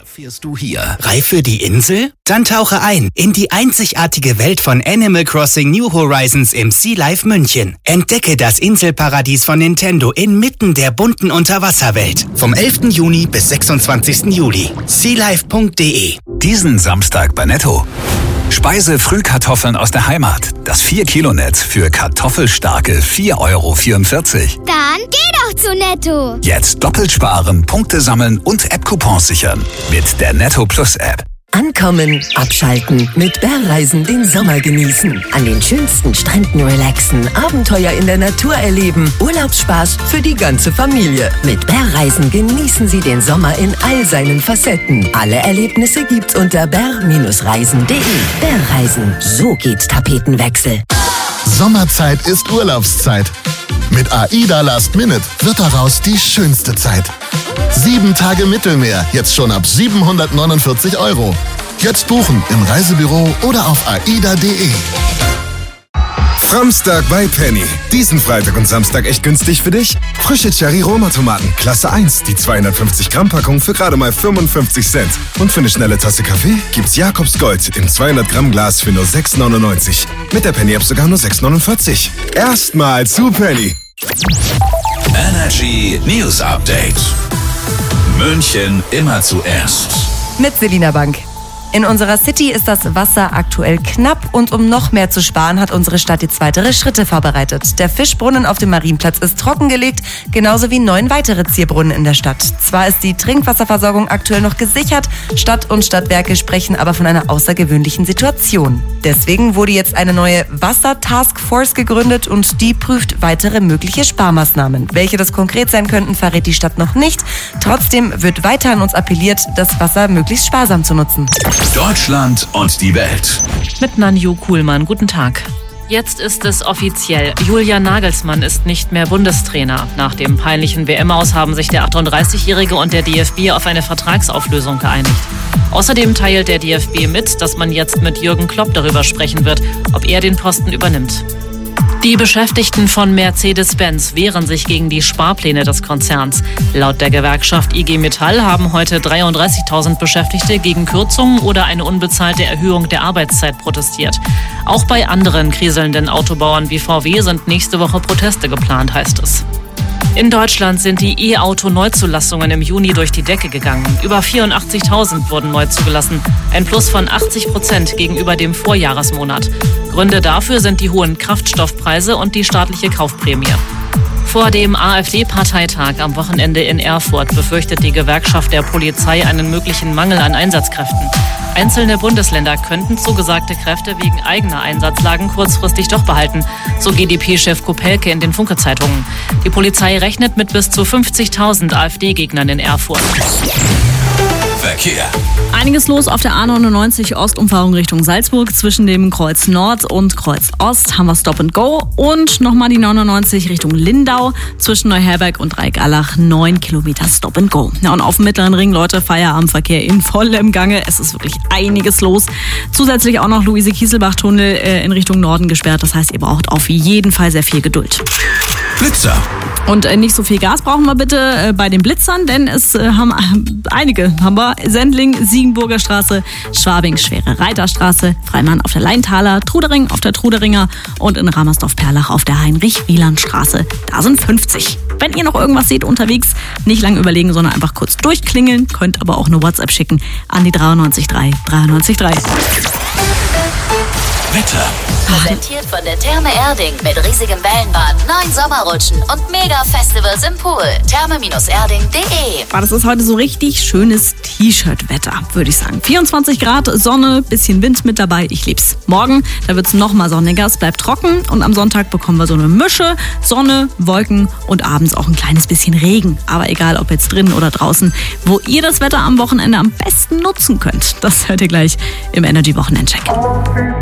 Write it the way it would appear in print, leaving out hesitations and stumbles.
Fährst du hier? Reif für die Insel? Dann tauche ein in die einzigartige Welt von Animal Crossing New Horizons im Sea Life München. Entdecke das Inselparadies von Nintendo inmitten der bunten Unterwasserwelt. Vom 11. Juni bis 26. Juli. sealife.de. Diesen Samstag bei Netto. Speise-Frühkartoffeln aus der Heimat. Das 4-Kilo-Netz für kartoffelstarke 4,44 €. Dann geh doch zu Netto. Jetzt doppelt sparen, Punkte sammeln und App-Coupons sichern. Mit der Netto Plus App. Ankommen, abschalten, mit Bärreisen den Sommer genießen. An den schönsten Stränden relaxen, Abenteuer in der Natur erleben, Urlaubsspaß für die ganze Familie. Mit Bärreisen genießen Sie den Sommer in all seinen Facetten. Alle Erlebnisse gibt's unter bär-reisen.de. Bärreisen, so geht Tapetenwechsel. Sommerzeit ist Urlaubszeit. Mit AIDA Last Minute wird daraus die schönste Zeit. 7 Tage Mittelmeer, jetzt schon ab 749 €. Jetzt buchen im Reisebüro oder auf aida.de. Samstag bei Penny. Diesen Freitag und Samstag echt günstig für dich? Frische Cherry-Roma-Tomaten, Klasse 1, die 250-Gramm-Packung für gerade mal 55 Cent. Und für eine schnelle Tasse Kaffee gibt's Jakobs Gold im 200-Gramm-Glas für nur 6,99. Mit der Penny-App sogar nur 6,49. Erstmal zu Penny. Energy News Update. München immer zuerst. Mit Selina Bank. In unserer City ist das Wasser aktuell knapp und um noch mehr zu sparen, hat unsere Stadt jetzt weitere Schritte vorbereitet. Der Fischbrunnen auf dem Marienplatz ist trockengelegt, genauso wie 9 weitere Zierbrunnen in der Stadt. Zwar ist die Trinkwasserversorgung aktuell noch gesichert, Stadt und Stadtwerke sprechen aber von einer außergewöhnlichen Situation. Deswegen wurde jetzt eine neue Wasser-Taskforce gegründet und die prüft weitere mögliche Sparmaßnahmen. Welche das konkret sein könnten, verrät die Stadt noch nicht. Trotzdem wird weiter an uns appelliert, das Wasser möglichst sparsam zu nutzen. Deutschland und die Welt. Mit Nanju Kuhlmann. Guten Tag. Jetzt ist es offiziell. Julian Nagelsmann ist nicht mehr Bundestrainer. Nach dem peinlichen WM-Aus haben sich der 38-Jährige und der DFB auf eine Vertragsauflösung geeinigt. Außerdem teilt der DFB mit, dass man jetzt mit Jürgen Klopp darüber sprechen wird, ob er den Posten übernimmt. Die Beschäftigten von Mercedes-Benz wehren sich gegen die Sparpläne des Konzerns. Laut der Gewerkschaft IG Metall haben heute 33.000 Beschäftigte gegen Kürzungen oder eine unbezahlte Erhöhung der Arbeitszeit protestiert. Auch bei anderen kriselnden Autobauern wie VW sind nächste Woche Proteste geplant, heißt es. In Deutschland sind die E-Auto-Neuzulassungen im Juni durch die Decke gegangen. Über 84.000 wurden neu zugelassen, ein Plus von 80% gegenüber dem Vorjahresmonat. Gründe dafür sind die hohen Kraftstoffpreise und die staatliche Kaufprämie. Vor dem AfD-Parteitag am Wochenende in Erfurt befürchtet die Gewerkschaft der Polizei einen möglichen Mangel an Einsatzkräften. Einzelne Bundesländer könnten zugesagte Kräfte wegen eigener Einsatzlagen kurzfristig doch behalten, so GdP-Chef Kopelke in den Funke-Zeitungen. Die Polizei rechnet mit bis zu 50.000 AfD-Gegnern in Erfurt. Verkehr. Einiges los auf der A99 Ostumfahrung Richtung Salzburg. Zwischen dem Kreuz Nord und Kreuz Ost haben wir Stop and Go. Und nochmal die 99 Richtung Lindau. Zwischen Neuherberg und Dreikalach 9 Kilometer Stop and Go. Ja, und auf dem Mittleren Ring, Leute, Feierabendverkehr in vollem Gange. Es ist wirklich einiges los. Zusätzlich auch noch Luise-Kieselbach-Tunnel in Richtung Norden gesperrt. Das heißt, ihr braucht auf jeden Fall sehr viel Geduld. Blitzer. Und nicht so viel Gas brauchen wir bitte bei den Blitzern, denn es haben wir Sendling, Siegenburger Straße, Schwabing, Schwere Reiterstraße, Freimann auf der Leintaler, Trudering auf der Truderinger und in Ramersdorf-Perlach auf der Heinrich-Wieland-Straße. Da sind 50. Wenn ihr noch irgendwas seht unterwegs, nicht lange überlegen, sondern einfach kurz durchklingeln, könnt aber auch eine WhatsApp schicken an die 93.3 93.3. Wetter. Präsentiert von der Therme Erding mit riesigem Wellenbad, 9 Sommerrutschen und Mega-Festivals im Pool. Therme-Erding.de. Das ist heute so richtig schönes T-Shirt-Wetter, würde ich sagen. 24 Grad, Sonne, bisschen Wind mit dabei. Ich lieb's. Morgen, da wird's noch mal sonniger, es bleibt trocken und am Sonntag bekommen wir so eine Mische, Sonne, Wolken und abends auch ein kleines bisschen Regen. Aber egal, ob jetzt drinnen oder draußen, wo ihr das Wetter am Wochenende am besten nutzen könnt, das hört ihr gleich im Energy-Wochenendcheck.